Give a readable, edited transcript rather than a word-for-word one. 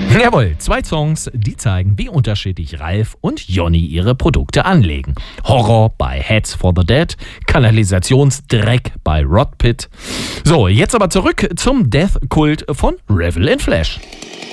Jawohl, 2 Songs, die zeigen, wie unterschiedlich Ralf und Johnny ihre Produkte anlegen. Horror bei Heads for the Dead, Kanalisationsdreck bei Rot Pit. So, jetzt aber zurück zum Death-Kult von Revel in Flesh.